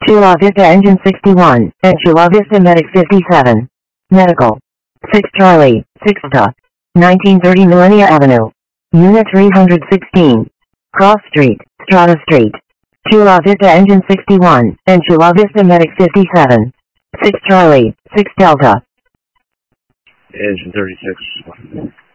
Chula Vista Engine 61, and Chula Vista Medic 57. Medical. 6 Charlie, 6 Ta. 1930 Millennia Avenue. Unit 316. Cross Street, Strata Street. Chula Vista Engine 61, and Chula Vista Medic 57. 6 Charlie, 6 Delta. Engine 36.